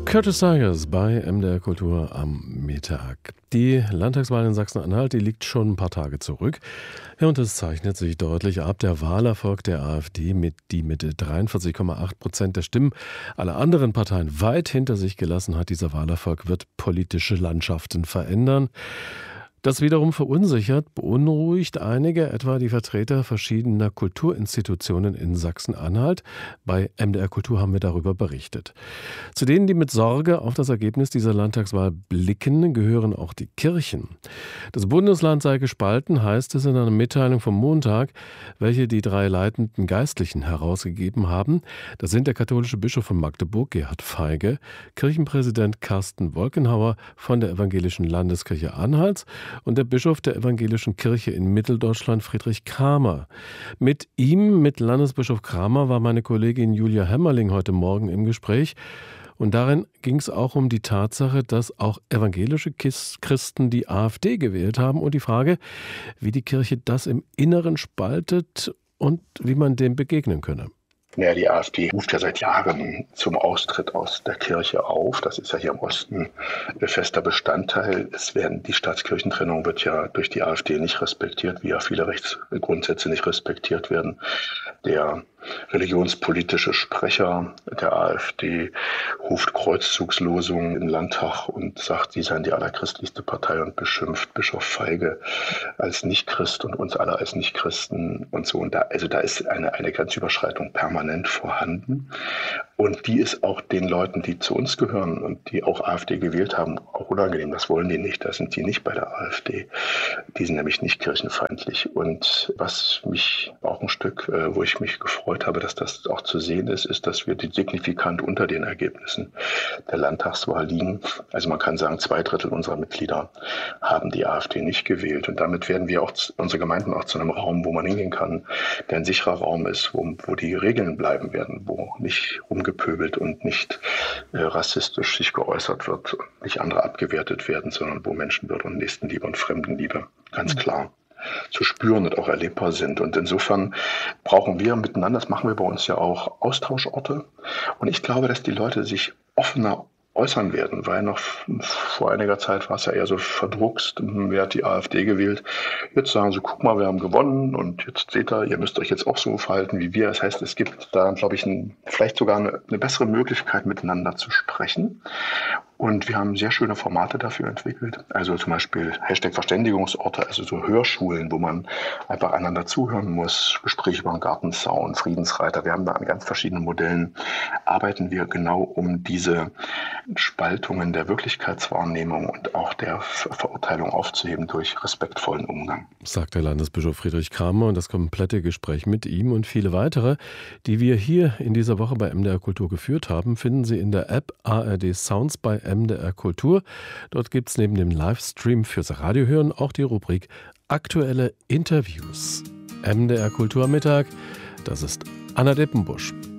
Curtis Tigers bei MDR Kultur am Mittag. Die Landtagswahl in Sachsen-Anhalt, die liegt schon ein paar Tage zurück. Ja, und es zeichnet sich deutlich ab. Der Wahlerfolg der AfD, die mit 43,8% der Stimmen alle anderen Parteien weit hinter sich gelassen hat. Dieser Wahlerfolg wird politische Landschaften verändern. Das wiederum verunsichert, beunruhigt einige, etwa die Vertreter verschiedener Kulturinstitutionen in Sachsen-Anhalt. Bei MDR Kultur haben wir darüber berichtet. Zu denen, die mit Sorge auf das Ergebnis dieser Landtagswahl blicken, gehören auch die Kirchen. Das Bundesland sei gespalten, heißt es in einer Mitteilung vom Montag, welche die 3 leitenden Geistlichen herausgegeben haben. Das sind der katholische Bischof von Magdeburg, Gerhard Feige, Kirchenpräsident Carsten Wolkenhauer von der Evangelischen Landeskirche Anhalts und der Bischof der Evangelischen Kirche in Mitteldeutschland, Friedrich Kramer. Mit Landesbischof Kramer, war meine Kollegin Julia Hämmerling heute Morgen im Gespräch. Und darin ging es auch um die Tatsache, dass auch evangelische Christen die AfD gewählt haben und die Frage, wie die Kirche das im Inneren spaltet und wie man dem begegnen könne. Ja, die AfD ruft ja seit Jahren zum Austritt aus der Kirche auf. Das ist ja hier im Osten fester Bestandteil. Die Staatskirchentrennung wird ja durch die AfD nicht respektiert, wie ja viele Rechtsgrundsätze nicht respektiert werden. Der religionspolitische Sprecher der AfD ruft Kreuzzugslosungen im Landtag und sagt, sie seien die allerchristlichste Partei und beschimpft Bischof Feige als Nichtchrist und uns alle als Nichtchristen und so. Und da ist eine Grenzüberschreitung permanent vorhanden. Und die ist auch den Leuten, die zu uns gehören und die auch AfD gewählt haben, auch unangenehm. Das wollen die nicht. Da sind die nicht bei der AfD. Die sind nämlich nicht kirchenfeindlich. Und was mich auch ein Stück, wo ich mich gefreut habe, dass das auch zu sehen ist, ist, dass wir signifikant unter den Ergebnissen der Landtagswahl liegen. Also man kann sagen, 2/3 unserer Mitglieder haben die AfD nicht gewählt. Und damit werden wir auch unsere Gemeinden auch zu einem Raum, wo man hingehen kann, der ein sicherer Raum ist, wo die Regeln bleiben werden, wo nicht rumgepöbelt und nicht rassistisch sich geäußert wird und nicht andere abgewertet werden, sondern wo Menschenwürde und Nächstenliebe und Fremdenliebe ganz klar zu spüren und auch erlebbar sind. Und insofern brauchen wir miteinander, das machen wir bei uns ja auch, Austauschorte. Und ich glaube, dass die Leute sich offener äußern werden, weil noch vor einiger Zeit war es ja eher so verdruckst, wer hat die AfD gewählt. Jetzt sagen sie, guck mal, wir haben gewonnen und jetzt seht ihr müsst euch jetzt auch so verhalten wie wir. Das heißt, es gibt da, glaube ich, vielleicht sogar eine bessere Möglichkeit, miteinander zu sprechen. Und wir haben sehr schöne Formate dafür entwickelt. Also zum Beispiel #Verständigungsorte, also so Hörschulen, wo man einfach einander zuhören muss. Gespräche über den Gartenzaun, Friedensreiter. Wir haben da an ganz verschiedenen Modellen, arbeiten wir genau um diese Spaltungen der Wirklichkeitswahrnehmung und auch der Verurteilung aufzuheben durch respektvollen Umgang. Sagt der Landesbischof Friedrich Kramer, und das komplette Gespräch mit ihm und viele weitere, die wir hier in dieser Woche bei MDR Kultur geführt haben, finden Sie in der App ARD Sounds bei MDR Kultur. Dort gibt es neben dem Livestream fürs Radiohören auch die Rubrik Aktuelle Interviews. MDR Kultur am Mittag, das ist Anna Deppenbusch.